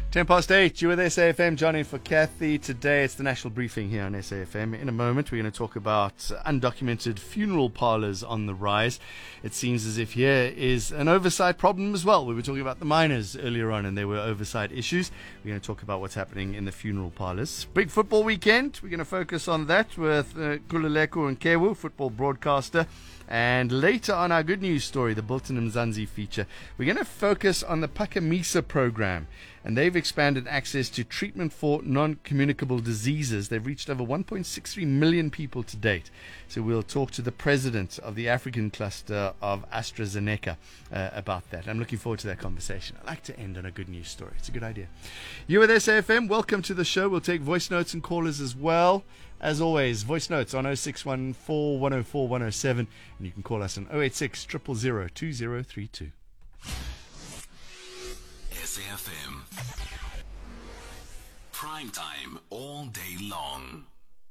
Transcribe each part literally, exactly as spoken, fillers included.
ten past eight, you with S A F M, John in for Kathy. Today it's the national briefing here on S A F M. In a moment, we're going to talk about undocumented funeral parlours on the rise. It seems as if here is an oversight problem as well. We were talking about the miners earlier on and there were oversight issues. We're going to talk about what's happening in the funeral parlours. Big football weekend. We're going to focus on that with uh, Khululeko Nkewu, football broadcaster. And later on our good news story, the Bilton Mzansi feature, we're going to focus on the Phakamisa program. And they've expanded access to treatment for non-communicable diseases. They've reached over one point six three million people to date. So we'll talk to the president of the African cluster of AstraZeneca uh, about that. I'm looking forward to that conversation. I like to end on a good news story. It's a good idea. You with S A F M, welcome to the show. We'll take voice notes and callers as well. As always, voice notes on oh six one four, one oh four, one oh seven. And you can call us on oh eight six, zero zero zero, two zero three two. S A F M. Prime time all day long.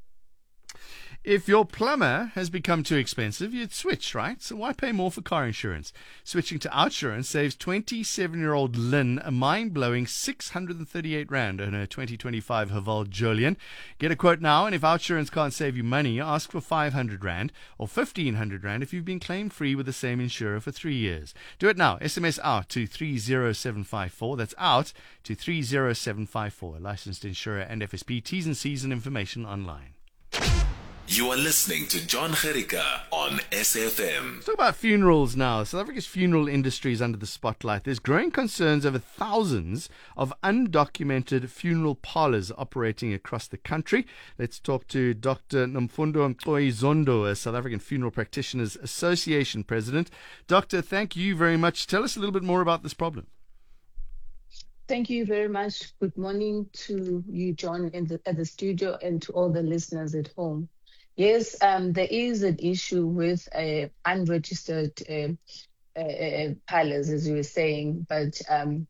If your plumber has become too expensive, you'd switch, right? So why pay more for car insurance? Switching to Outsurance saves twenty-seven-year-old Lynn a mind-blowing six hundred thirty-eight rand on her twenty twenty-five Haval Julian. Get a quote now, and if Outsurance can't save you money, ask for five hundred rand or fifteen hundred rand if you've been claim-free with the same insurer for three years. Do it now. S M S out to three zero seven five four. That's out to three zero seven five four. A licensed insurer and F S P. T's and C's and information online. You are listening to John Gericka on S A F M. Let's talk about funerals now. South Africa's funeral industry is under the spotlight. There's growing concerns over thousands of undocumented funeral parlours operating across the country. Let's talk to Doctor Nomfundo Mqoi Zondo, a South African Funeral Practitioners Association president. Doctor, thank you very much. Tell us a little bit more about this problem. Thank you very much. Good morning to you, John, in the, at the studio, and to all the listeners at home. Yes, um, there is an issue with uh, unregistered uh, uh, parlours, as you were saying, but um,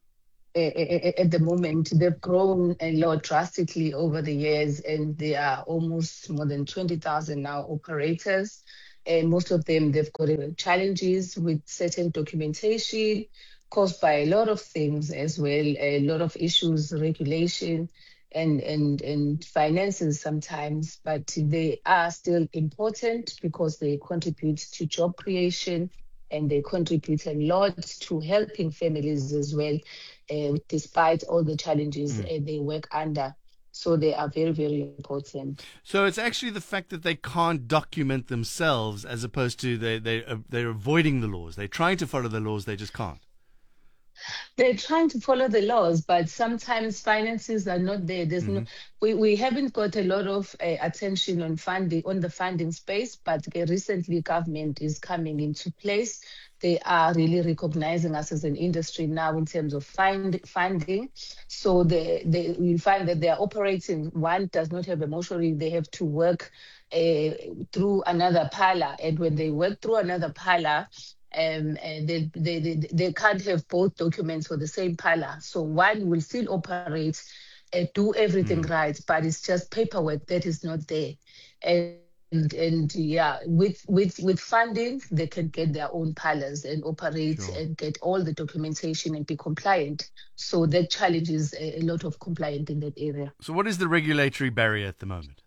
at the moment they've grown a lot drastically over the years, and there are almost more than twenty thousand now operators. And most of them, they've got uh, challenges with certain documentation caused by a lot of things as well, a lot of issues, regulation, and and and finances sometimes, but they are still important because they contribute to job creation and they contribute a lot to helping families as well, uh, despite all the challenges mm. uh, they work under. So they are very, very important. So it's actually the fact that they can't document themselves as opposed to they, they, uh, they're avoiding the laws. They're trying to follow the laws, they just can't. They're trying to follow the laws, but sometimes finances are not there. There's mm-hmm. no, we, we haven't got a lot of uh, attention on funding, on the funding space, but uh, recently government is coming into place. They are really recognizing us as an industry now in terms of find, funding. So they, they, we find that they are operating. One does not have a mortuary. They have to work uh, through another parlor. And when they work through another parlor, Um, and they, they, they, they can't have both documents for the same parlor. So one will still operate and do everything mm. right, but it's just paperwork that is not there. And and, and yeah, with, with, with funding, they can get their own parlors and operate sure. and get all the documentation and be compliant. So that challenges a, a lot of compliance in that area. So what is the regulatory barrier at the moment?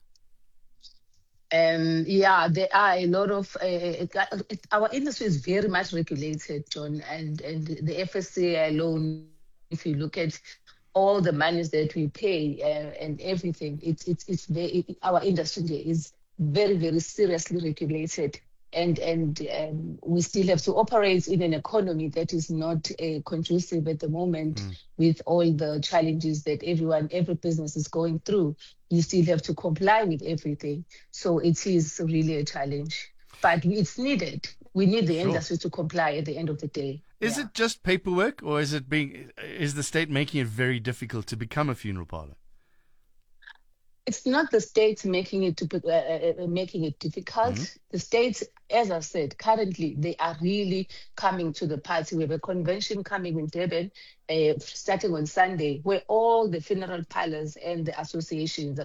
Um, yeah, there are a lot of, uh, it, it, our industry is very much regulated, John, and, and the F S C A alone, if you look at all the monies that we pay uh, and everything, it's, it's, it's very, it, our industry is very, very seriously regulated. And and um, we still have to operate in an economy that is not uh, conducive at the moment mm. with all the challenges that everyone, every business is going through. You still have to comply with everything. So it is really a challenge, but it's needed. We need the sure. industry to comply at the end of the day. Is yeah. it just paperwork, or is it being, is the state making it very difficult to become a funeral parlour? It's not the state making it to, uh, uh, making it difficult. Mm-hmm. The states, as I've said, currently they are really coming to the party. We have a convention coming in Durban, uh, starting on Sunday, where all the funeral parlours and the associations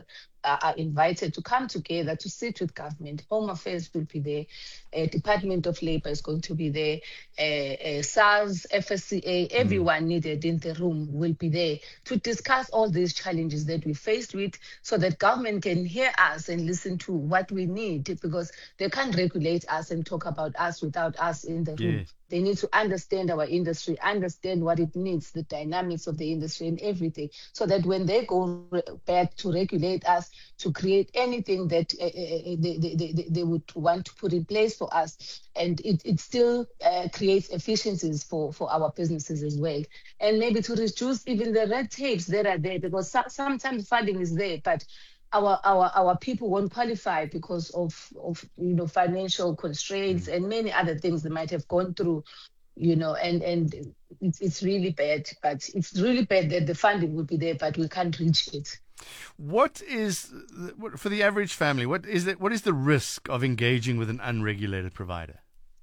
are, are invited to come together to sit with government. Home Affairs will be there. Uh, Department of Labor is going to be there. Uh, uh, SARS, F S C A, everyone needed in the room will be there to discuss all these challenges that we faced with, so that government can hear us and listen to what we need, because they can't regulate us and talk about us without us in the room. Yes. They need to understand our industry, understand what it needs, the dynamics of the industry and everything, so that when they go re- back to regulate us, to create anything that uh, uh, they, they, they, they would want to put in place for us, and it, it still uh, creates efficiencies for, for our businesses as well. And maybe to reduce even the red tapes that are there, because so, sometimes funding is there, but our our our people won't qualify because of of you know financial constraints and many other things they might have gone through, you know, and and it's it's really bad. But it's really bad that the funding will be there, but we can't reach it. What is, what- for the average family, what is it? What is the risk of engaging with an unregulated provider?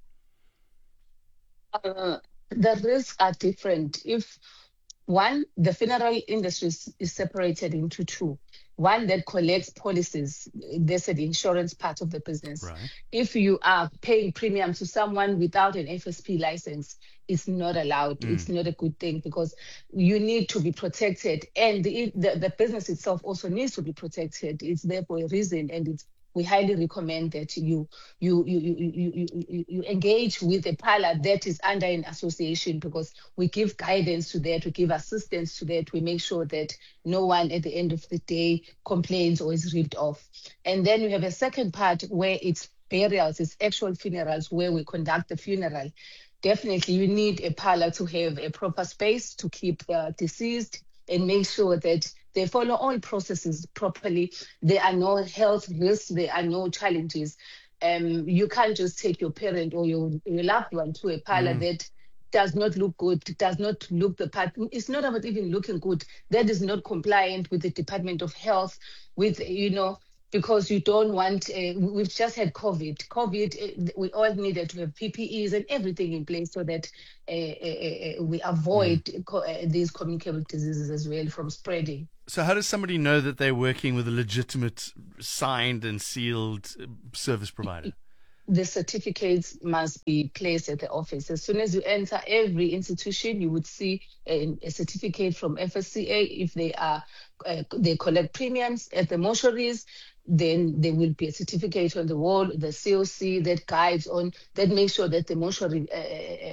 Uh, the risks are different. If one, the funeral industry is, is separated into two. One that collects policies, there's an insurance part of the business. Right. If you are paying premium to someone without an F S P license, it's not allowed. It's not a good thing, because you need to be protected, and the, the the business itself also needs to be protected. It's there for a reason, and it's we highly recommend that you you you you you, you, you you engage with a parlor that is under an association, because we give guidance to that, we give assistance to that, we make sure that no one at the end of the day complains or is ripped off. And then we have a second part where it's burials, it's actual funerals, where we conduct the funeral. Definitely, you need a parlor to have a proper space to keep the deceased and make sure that they follow all processes properly. There are no health risks, there are no challenges. Um, you can't just take your parent or your, your loved one to a parlor that does not look good, does not look the part. It's not about even looking good. That is not compliant with the Department of Health, with, you know, because you don't want, uh, we've just had COVID. COVID, uh, we all needed to have P P Es and everything in place so that uh, uh, uh, we avoid co- uh, these communicable diseases as well from spreading. So how does somebody know that they're working with a legitimate, signed and sealed uh, service provider? The certificates must be placed at the office. As soon as you enter every institution, you would see a, a certificate from F S C A. If they are, uh, they collect premiums at the mortuaries, then there will be a certificate on the wall, the C O C that guides on, that makes sure that the mortuary uh,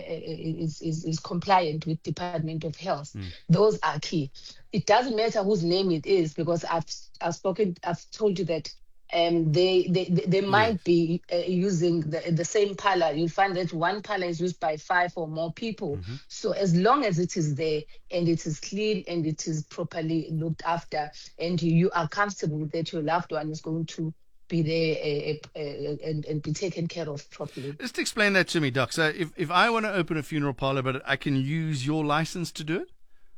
is, is, is compliant with Department of Health. Mm. Those are key. It doesn't matter whose name it is, because I've, I've spoken, I've told you that Um, they, they they they might Yes. be uh, using the, the same parlor. You'll find that one parlor is used by five or more people. Mm-hmm. So as long as it is there and it is clean and it is properly looked after, and you, you are comfortable that your loved one is going to be there uh, uh, and, and be taken care of properly. Just explain that to me, Doc. So if, if I want to open a funeral parlor, but I can use your license to do it?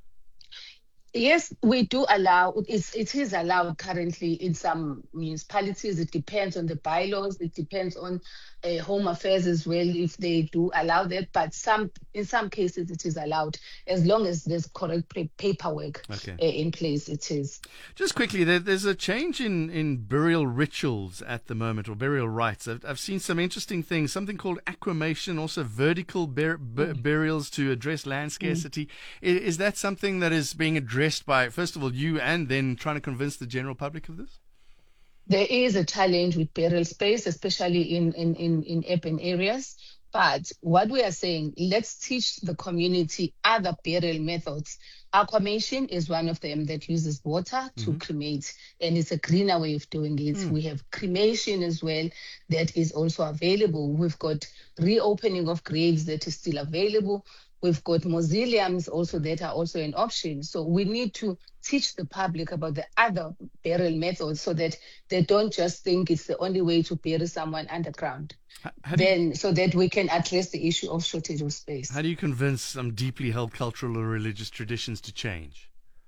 Yes, we do allow, it's, it is allowed currently in some municipalities. It depends on the bylaws. It depends on uh, Home Affairs as well, if they do allow that. But some, in some cases, it is allowed, as long as there's correct pa- paperwork Okay. uh, in place, it is. Just quickly, there, there's a change in, in burial rituals at the moment, or burial rites. I've, I've seen some interesting things, something called aquamation, also vertical bur- bur- Mm. burials to address land scarcity. Mm. Is, is that something that is being addressed by, first of all, you, and then trying to convince the general public of this? There is a challenge with burial space, especially in, in, in, in urban areas. But what we are saying, let's teach the community other burial methods. Aquamation is one of them that uses water to mm-hmm. cremate, and it's a greener way of doing it. Mm. We have cremation as well that is also available. We've got reopening of graves that is still available. We've got mausoleums also that are also an option. So we need to teach the public about the other burial methods so that they don't just think it's the only way to bury someone underground. How then, you, so that we can address the issue of shortage of space. How do you convince some deeply held cultural or religious traditions to change?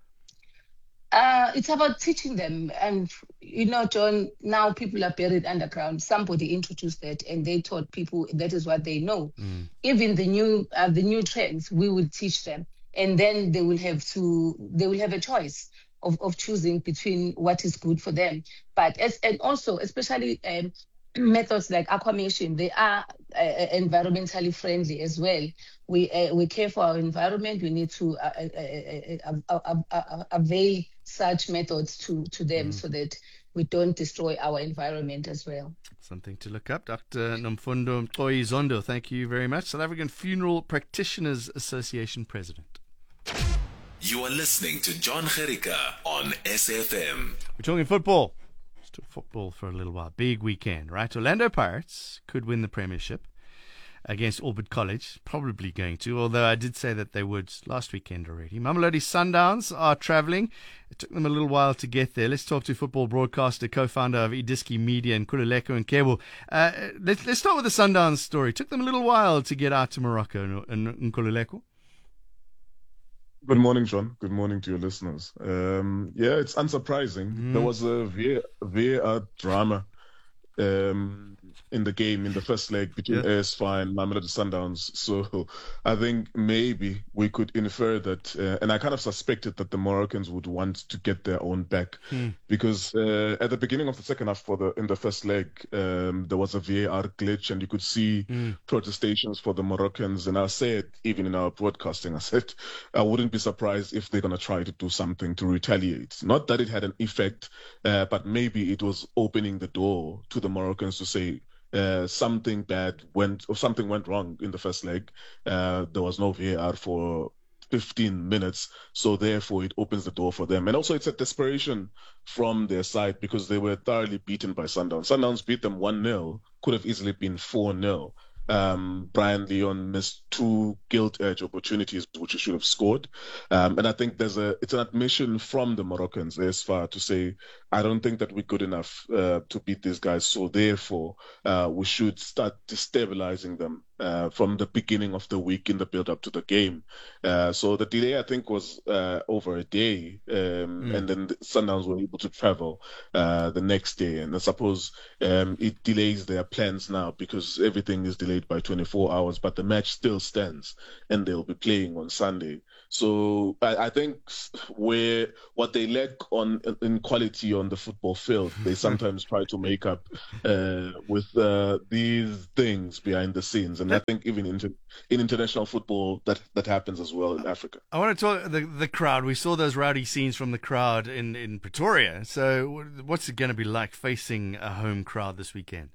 Uh, it's about teaching them. And, you know, John, now people are buried underground. Somebody introduced that and they taught people that is what they know. Mm. Even the new uh, the new trends, we will teach them. And then they will have to, they will have a choice of, of choosing between what is good for them. But as and also, especially um, methods like aquamation, they are uh, environmentally friendly as well. We uh, we care for our environment. We need to uh, uh, uh, uh, uh, uh, avail such methods to to them Mm. so that we don't destroy our environment as well. Something to look up. Doctor Nomfundo Mqoyi Zondo, thank you very much. South African Funeral Practitioners Association President. You are listening to John Gericka on S F M. We're talking football. Let's talk football for a little while. Big weekend, right? Orlando Pirates could win the premiership against Orbit College. Probably going to, although I did say that they would last weekend already. Mamelodi Sundowns are travelling. It took them a little while to get there. Let's talk to football broadcaster, co-founder of Idiski Media, Nkululeko Nkebo. Uh, let's, let's start with the Sundowns story. It took them a little while to get out to Morocco, Nkululeko. Good morning, John. Good morning to your listeners. Um, yeah, it's unsurprising. Mm. There was a V A R drama um, in the game in the first leg between Yeah. A S F A and Mamelodi Sundowns. So I think maybe we could infer that, uh, and I kind of suspected that the Moroccans would want to get their own back Hmm. because uh, at the beginning of the second half, for the in the first leg, um, there was a V A R glitch, and you could see Mm. protestations for the Moroccans. And I said, even in our broadcasting, I said, I wouldn't be surprised if they're going to try to do something to retaliate. Not that it had an effect, uh, but maybe it was opening the door to the Moroccans to say, uh, something bad went or something went wrong in the first leg. Uh, there was no V A R for fifteen minutes, so therefore it opens the door for them. And also it's a desperation from their side because they were thoroughly beaten by Sundowns. Sundowns beat them one nil, could have easily been four nil. Um, Brian Leon missed two gilt edge opportunities which he should have scored. Um, and I think there's a it's an admission from the Moroccans as far to say, I don't think that we're good enough uh, to beat these guys. So therefore, uh, we should start destabilizing them uh, from the beginning of the week in the build up to the game. Uh, so the delay, I think, was uh, over a day. Um, Mm. And then the Sundowns were able to travel uh, the next day. And I suppose um, it delays their plans now because everything is delayed by twenty-four hours, but the match still stands and they'll be playing on Sunday. So I, I think where what they lack on in quality on the football field, they sometimes try to make up uh, with uh, these things behind the scenes. And I think even in, in international football, that, that happens as well in Africa. I want to talk the the crowd. We saw those rowdy scenes from the crowd in, in Pretoria. So what's it going to be like facing a home crowd this weekend?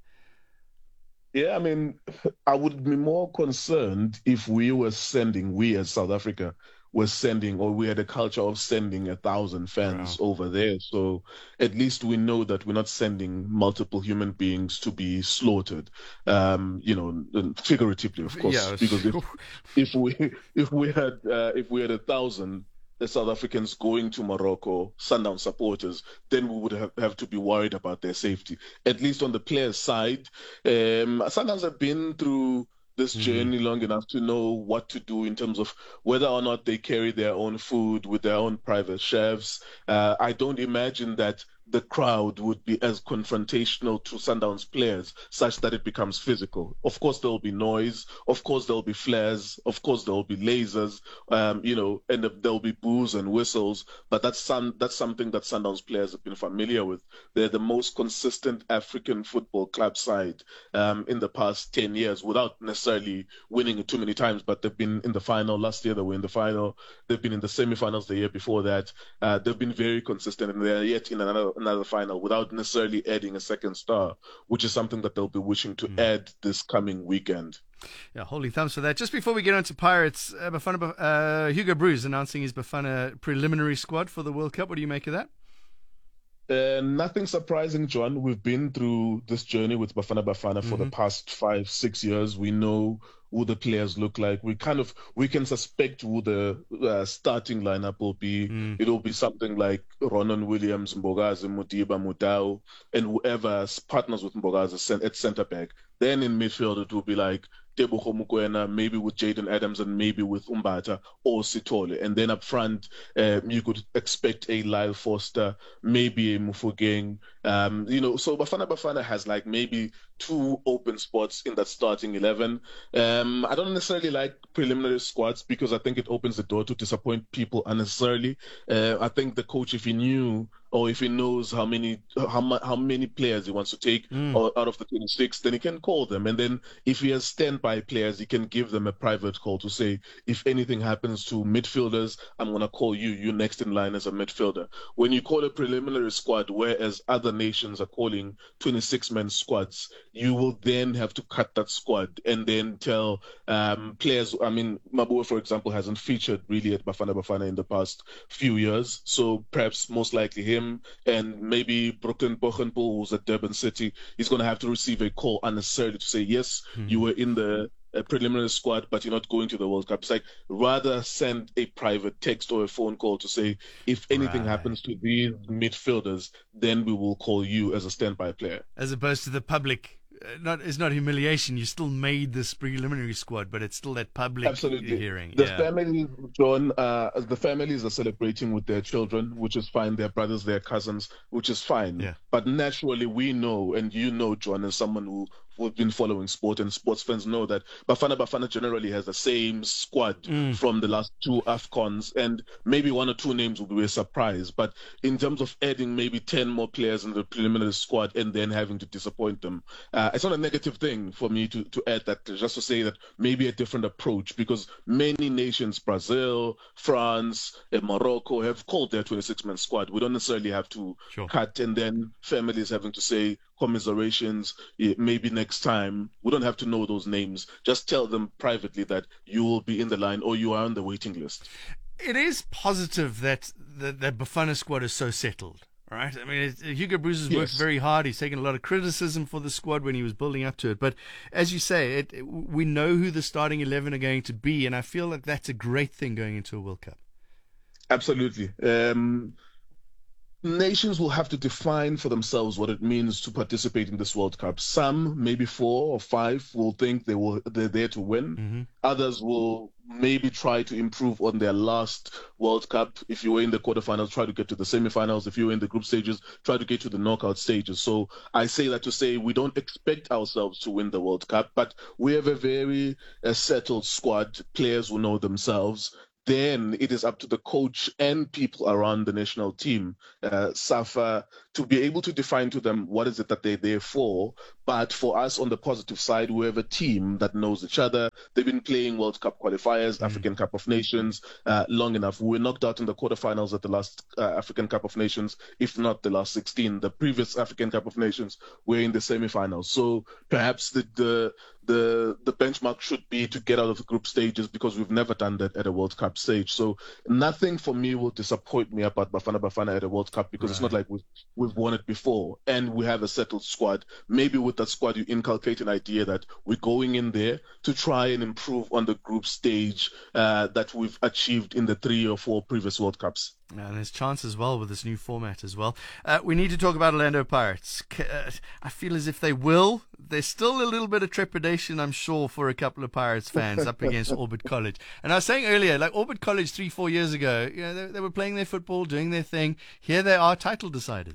Yeah, I mean, I would be more concerned if we were sending, we as South Africa were sending, or we had a culture of sending a thousand fans Wow. over there. So at least we know that we're not sending multiple human beings to be slaughtered, um, you know, figuratively, of course. Yeah. Because if, if we if we had uh, if we had a thousand the South Africans going to Morocco, Sundown supporters, then we would have, have to be worried about their safety. At least on the players' side, um, Sundowns have been through this Mhm. journey long enough to know what to do in terms of whether or not they carry their own food with their own private chefs. Uh, I don't imagine that the crowd would be as confrontational to Sundowns players such that it becomes physical. Of course, there will be noise. Of course, there will be flares. Of course, there will be lasers, um, you know, and there will be boos and whistles. But that's some, that's something that Sundowns players have been familiar with. They're the most consistent African football club side um, in the past ten years without necessarily winning it too many times. But they've been in the final. Last year, they were in the final. They've been in the semifinals the year before that. Uh, they've been very consistent, and they're yet in another another final without necessarily adding a second star, which is something that they'll be wishing to mm. add this coming weekend. Yeah, holy thumbs for that. Just before we get on to Pirates, uh, Bafana, uh, Hugo Broos announcing his Bafana preliminary squad for the World Cup. What do you make of that? Uh, nothing surprising, John. We've been through this journey with Bafana Bafana for mm-hmm. the past five, six years. We know who the players look like. We kind of we can suspect who the uh, starting lineup will be. Mm. It'll be something like Ronan Williams, Mbogazi, Modiba, Mudau, and whoever partners with Mbogazi at centre back. Then in midfield it will be like Tebogo Mokoena, maybe with Jaden Adams, and maybe with Umbata or Sitole. And then up front, uh, you could expect a Lyle Foster, maybe a Mufogeng. Um, you know, so Bafana Bafana has like maybe two open spots in that starting eleven. Um, I don't necessarily like preliminary squads because I think it opens the door to disappoint people unnecessarily. Uh, I think the coach, if he knew or if he knows how many how, mu- how many players he wants to take Mm. or, out of the twenty-six, then he can call them. And then if he has standby players, he can give them a private call to say, if anything happens to midfielders, I'm going to call you. You're next in line as a midfielder. When you call a preliminary squad, whereas other nations are calling twenty-six-man squads, you will then have to cut that squad and then tell um, players. I mean, Mabua, for example, hasn't featured really at Bafana Bafana in the past few years. So perhaps most likely him and maybe Brooklyn Bochenpoel, who's at Durban City, is going to have to receive a call unnecessarily to say, yes, Mm. you were in the uh, preliminary squad, but you're not going to the World Cup. It's like rather send a private text or a phone call to say, if anything Right. happens to these midfielders, then we will call you as a standby player. As opposed to the public. Uh, Not it's not humiliation. You still made this preliminary squad, but it's still that public Absolutely. hearing. The yeah. families, John, uh, the families are celebrating with their children, which is fine. Their brothers, their cousins, which is fine. Yeah. But naturally, we know, and you know, John, as someone who who've been following sport and sports fans know that Bafana Bafana generally has the same squad Mm. from the last two AFCONs, and maybe one or two names will be a surprise. But in terms of adding maybe ten more players in the preliminary squad and then having to disappoint them, uh, it's not a negative thing for me to, to add that, just to say that maybe a different approach, because many nations, Brazil, France, and Morocco, have called their twenty-six-man squad. We don't necessarily have to Sure. cut and then families having to say commiserations, eh, maybe next time. We don't have to know those names. Just tell them privately that you will be in the line or you are on the waiting list. It is positive that the that Bafana squad is so settled, right? I mean, it, Hugo Bruce has worked Yes. very hard. He's taken a lot of criticism for the squad when he was building up to it. But as you say, it, it- we know who the starting eleven are going to be, and I feel like that's a great thing going into a World Cup. Absolutely. Um, nations will have to define for themselves what it means to participate in this World Cup. Some, maybe four or five, will think they will they're there to win. Mm-hmm. Others will maybe try to improve on their last World Cup. If you were in the quarterfinals, try to get to the semifinals. If you were in the group stages, try to get to the knockout stages. So I say that to say we don't expect ourselves to win the World Cup, but we have a very uh, settled squad. Players will know themselves. Then it is up to the coach and people around the national team, uh, SAFA, to be able to define to them what is it that they're there for. But for us on the positive side, we have a team that knows each other. They've been playing World Cup qualifiers, Mm. African Cup of Nations, uh, long enough. We were knocked out in the quarterfinals at the last uh, African Cup of Nations, if not the last sixteen. The previous African Cup of Nations were in the semifinals. So perhaps the, the the the benchmark should be to get out of the group stages, because we've never done that at a World Cup stage. So nothing for me will disappoint me about Bafana Bafana at a World Cup, because it's not like we've, we've won it before and we have a settled squad. Maybe with that squad you inculcate an idea that we're going in there to try and improve on the group stage uh, that we've achieved in the three or four previous World Cups. And there's chance as well with this new format as well. Uh, we need to talk about Orlando Pirates. C- Uh, I feel as if they will. There's still a little bit of trepidation, I'm sure, for a couple of Pirates fans up against Orbit College. And I was saying earlier, like Orbit College three, four years ago, you know, they, they were playing their football, doing their thing. Here they are, title deciders.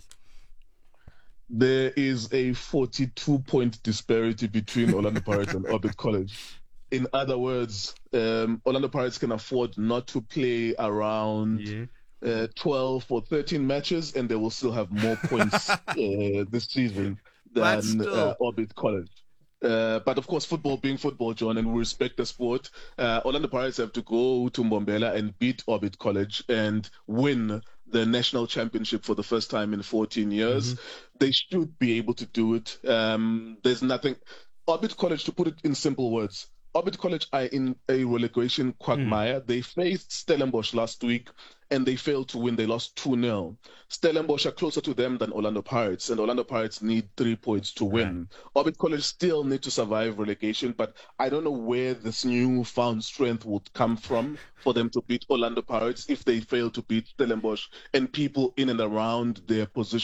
There is a forty-two point disparity between Orlando Pirates and Orbit College. In other words, um, Orlando Pirates can afford not to play around Yeah. uh, twelve or thirteen matches, and they will still have more points uh, this season But than still. uh, Orbit College. Uh, but of course, football being football, John, and we respect the sport. Uh, Orlando Pirates have to go to Mbombela and beat Orbit College and win the national championship for the first time in fourteen years. Mm-hmm. They should be able to do it. Um, there's nothing. Orbit College, to put it in simple words, Orbit College are in a relegation quagmire. Mm. They faced Stellenbosch last week and they failed to win. They lost two nil. Stellenbosch are closer to them than Orlando Pirates, and Orlando Pirates need three points to win. Right. Orbit College still need to survive relegation, but I don't know where this newfound strength would come from for them to beat Orlando Pirates if they fail to beat Stellenbosch and people in and around their position.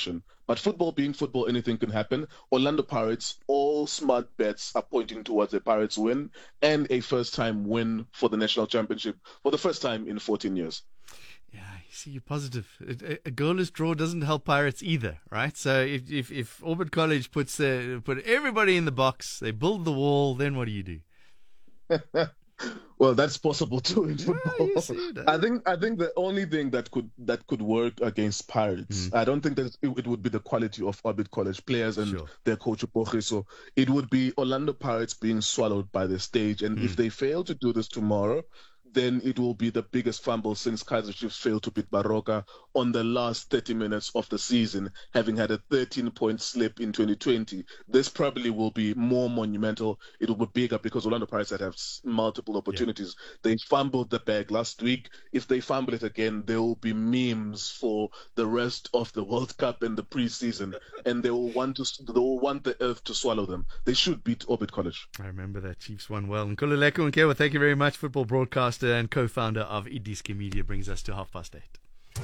But football being football, anything can happen. Orlando Pirates, all smart bets are pointing towards a Pirates win and a first-time win for the national championship for the first time in fourteen years. Yeah, you see, you're positive. A, a goalless draw doesn't help Pirates either, right? So if if, if Orbit College puts uh, put everybody in the box, they build the wall, then what do you do? Well, that's possible too in football. Yeah, see, I think I think the only thing that could that could work against Pirates, mm. I don't think that it, it would be the quality of Orbit College players and sure. their coach So it would be Orlando Pirates being swallowed by the stage, and mm. if they fail to do this tomorrow, then it will be the biggest fumble since Kaizer Chiefs failed to beat Baroka on the last thirty minutes of the season, having had a thirteen-point slip in twenty twenty. This probably will be more monumental. It will be bigger because Orlando Pirates that have multiple opportunities. Yeah. They fumbled the bag last week. If they fumble it again, there will be memes for the rest of the World Cup and the preseason, and they will want to they will want the earth to swallow them. They should beat Orbit College. I remember that. Chiefs won well. Nkululeko Mkewa, thank you very much. Football broadcaster and co-founder of Idiski Media brings us to half past eight.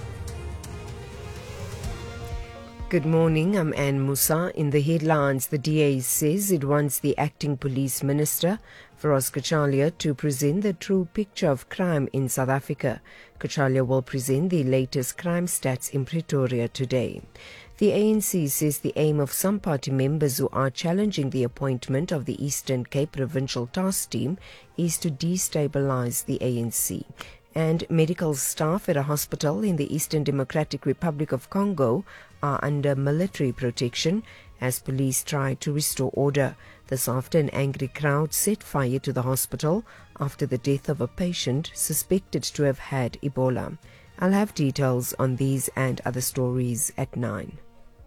Good morning, I'm Anne Musa. In the headlines, the D A says it wants the acting police minister, Feroz Kachalia, to present the true picture of crime in South Africa. Kachalia will present the latest crime stats in Pretoria today. The A N C says the aim of some party members who are challenging the appointment of the Eastern Cape Provincial Task Team is to destabilize the A N C. And medical staff at a hospital in the Eastern Democratic Republic of Congo are under military protection as police try to restore order. This after an angry crowd set fire to the hospital after the death of a patient suspected to have had Ebola. I'll have details on these and other stories at nine.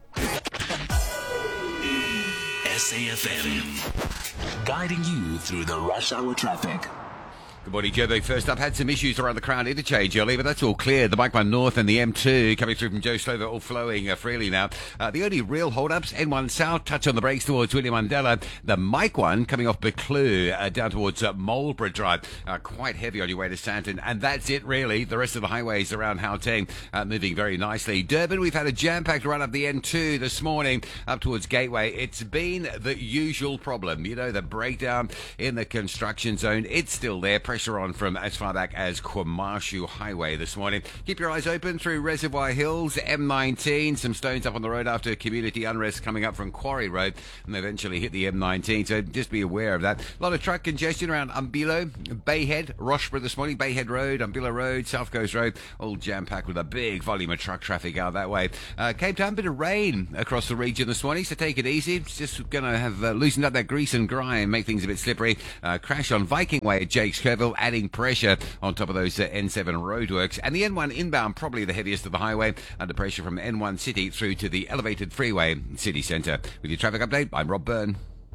S A F M, guiding you through the rush hour traffic. Good morning, Joburg. First up, had some issues around the Crown Interchange earlier, but that's all clear. The Bike one North and the M two coming through from Joe Slover all flowing uh, freely now. Uh, the only real hold-ups, N one South, touch on the brakes towards William Mandela. The Mike one coming off Buccleuch uh, down towards uh, Marlborough Drive. Uh, quite heavy on your way to Sandton. And that's it, really. The rest of the highways around Gauteng uh, moving very nicely. Durban, we've had a jam-packed run up the N two this morning up towards Gateway. It's been the usual problem. You know, the breakdown in the construction zone. It's still there. Pressure on from as far back as KwaMashu Highway this morning. Keep your eyes open through Reservoir Hills, M nineteen. Some stones up on the road after community unrest coming up from Quarry Road and eventually hit the M nineteen. So just be aware of that. A lot of truck congestion around Umbilo, Bayhead, Roxburgh this morning. Bayhead Road, Umbilo Road, South Coast Road, all jam-packed with a big volume of truck traffic out that way. Uh, Cape Town, bit of rain across the region this morning, so take it easy. It's just going to have uh, loosened up that grease and grime, make things a bit slippery. Uh, crash on Viking Way at Jakes Kerville, adding pressure on top of those uh, N seven roadworks. And the N one inbound, probably the heaviest of the highway, under pressure from N one City through to the elevated freeway city centre. With your traffic update, I'm Rob Byrne.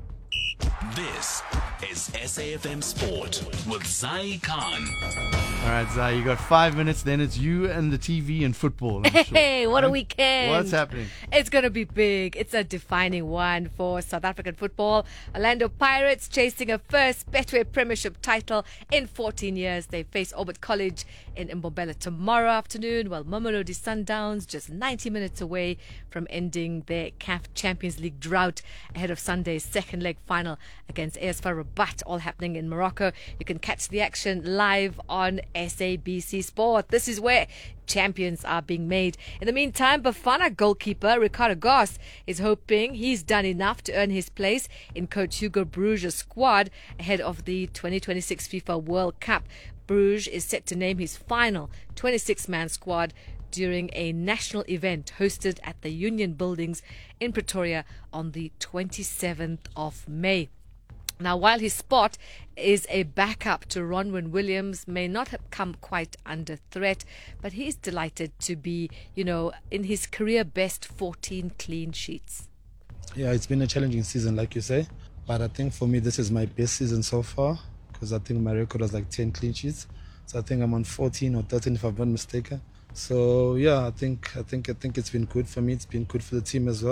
This is S A F M Sport with Zai Khan. All right, Zai, you got five minutes, then it's you and the T V and football. I'm Hey, sure. what right? a weekend. What's happening? It's going to be big. It's a defining one for South African football. Orlando Pirates chasing a first Betway Premiership title in fourteen years. They face Orbit College in Mbombela tomorrow afternoon, while Mamelodi Sundowns just ninety minutes away from ending their C A F Champions League drought ahead of Sunday's second leg final against A S FAR Rabat, all happening in Morocco. You can catch the action live on S A B C Sport. This is where champions are being made. In the meantime, Bafana goalkeeper Ricardo Goss is hoping he's done enough to earn his place in Coach Hugo Bruges' squad ahead of the twenty twenty-six FIFA World Cup. Bruges is set to name his final twenty-six man squad during a national event hosted at the Union Buildings in Pretoria on the twenty-seventh of May. Now, while his spot is a backup to Ronwen Williams, may not have come quite under threat, but he's delighted to be, you know, in his career best fourteen clean sheets. Yeah, it's been a challenging season, like you say, but I think for me this is my best season so far, because I think my record was like ten clean sheets. So I think I'm on fourteen or thirteen if I'm not mistaken. So yeah, I think I think I think it's been good for me. It's been good for the team as well.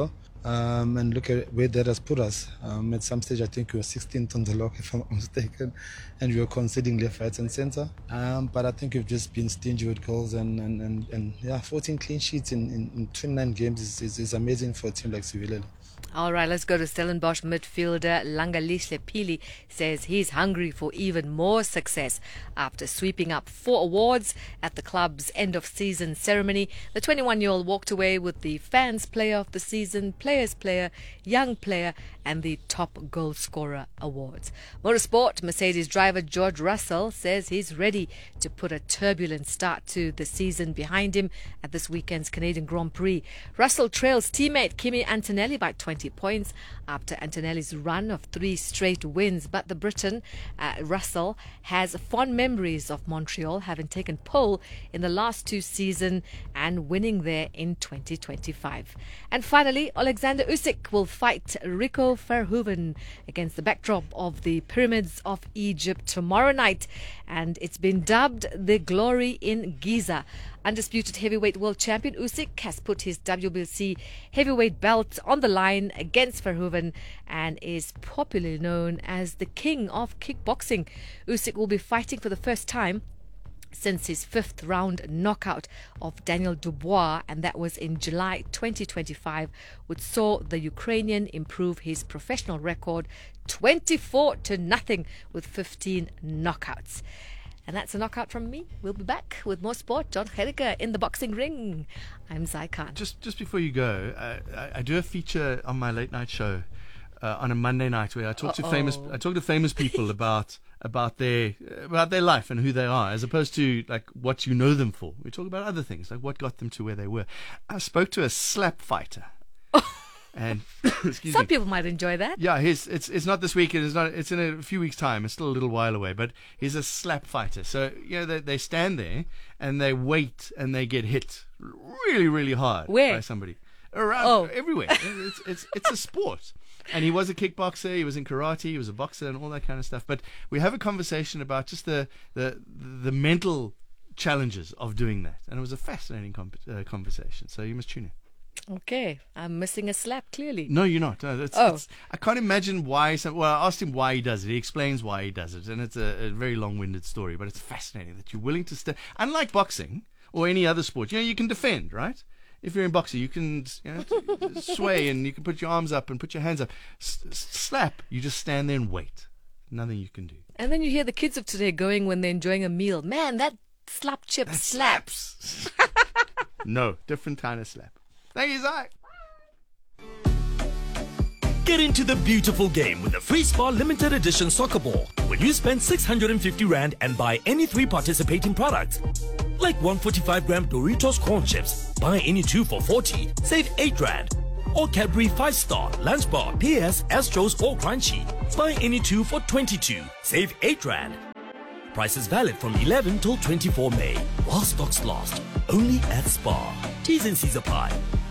Um, and look at where that has put us. Um, at some stage, I think we were sixteenth on the log, if I'm not mistaken, and we were conceding left, right, and centre. Um, but I think we've just been stingy with goals, and and, and, and yeah, fourteen clean sheets in, in, in twenty-nine games is, is, is amazing for a team like Sivilele. All right, let's go to Stellenbosch midfielder Langalihle Pili says he's hungry for even more success after sweeping up four awards at the club's end-of-season ceremony. The twenty-one-year-old walked away with the Fans Player of the Season, Players Player, Young Player and the Top Goal Scorer awards. Motorsport, Mercedes driver George Russell says he's ready to put a turbulent start to the season behind him at this weekend's Canadian Grand Prix. Russell trails teammate Kimi Antonelli by twenty points after Antonelli's run of three straight wins, but the Briton, uh, Russell, has fond memories of Montreal, having taken pole in the last two seasons and winning there in twenty twenty-five. And finally, Alexander Usyk will fight Rico Verhoeven against the backdrop of the Pyramids of Egypt tomorrow night, and it's been dubbed the Glory in Giza. Undisputed heavyweight world champion Usyk has put his W B C heavyweight belt on the line against Verhoeven and is popularly known as the king of kickboxing. Usyk will be fighting for the first time since his fifth round knockout of Daniel Dubois, and that was in July twenty twenty-five, which saw the Ukrainian improve his professional record twenty-four to nothing with fifteen knockouts. And that's a knockout from me. We'll be back with more sport. John Gericke in the boxing ring. I'm Zai Khan. Just just before you go, uh, I, I do a feature on my late night show uh, on a Monday night where I talk Uh-oh. to famous I talk to famous people about about their about their life and who they are, as opposed to like what you know them for. We talk about other things, like what got them to where they were. I spoke to a slap fighter. And excuse some me. people might enjoy that. Yeah, he's it's it's not this week. It's not. It's in a few weeks' time. It's still a little while away. But he's a slap fighter. So you know they they stand there and they wait and they get hit really really hard Where? by somebody around Oh. everywhere. It's it's it's a sport. And he was a kickboxer. He was in karate. He was a boxer and all that kind of stuff. But we have a conversation about just the the the mental challenges of doing that. And it was a fascinating com- uh, conversation. So you must tune in. Okay, I'm missing a slap, clearly. No, you're not. No, that's, Oh. that's, I can't imagine why. Some, well, I asked him why he does it. He explains why he does it, and it's a, a very long-winded story. But it's fascinating that you're willing to stand. Unlike boxing or any other sport, you know, you can defend, right? If you're in boxing, you can you know, sway and you can put your arms up and put your hands up. S- slap, you just stand there and wait. Nothing you can do. And then you hear the kids of today going when they're enjoying a meal. Man, that slap chip That slaps. No, different kind of slap. Thank you, Zach. Get into the beautiful game with the Free Spa Limited Edition Soccer Ball when you spend six hundred fifty rand and buy any three participating products. Like one forty-five gram Doritos corn chips, buy any two for forty, save eight rand. Or Cadbury five star, Lunch Bar, P S, Astros or Crunchy, buy any two for twenty-two, save eight rand. Prices valid from eleven till twenty-four May, while stocks last. Only at Spar. T's and C's apply.